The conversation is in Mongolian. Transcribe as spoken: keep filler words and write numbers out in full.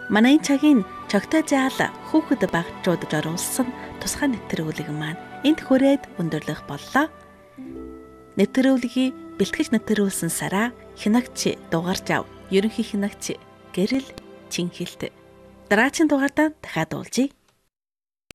Манай цагийн чогтой заал хүүхэд багчуудад оруулсан тусгай нэвтрүүлэг маань энд хүрээд өндөрлөх боллоо. Нэвтрүүлгийг бэлтгэж нэвтрүүлсэн Сара хянагч дугаарч ав. Ерөнхий хянагч Гэрэл Чинхэлт. Дараагийн дугаартаа дахиад уулзъя.